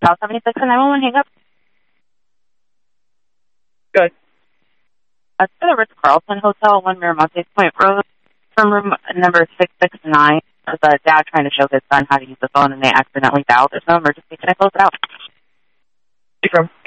Dial 76 and 911, hang up. Good. To the Ritz-Carlton Hotel, 1 Miramontes Point Road, from room number 669. There's a dad trying to show his son how to use the phone, and they accidentally dialed. There's no emergency. Can I close it out? Take room.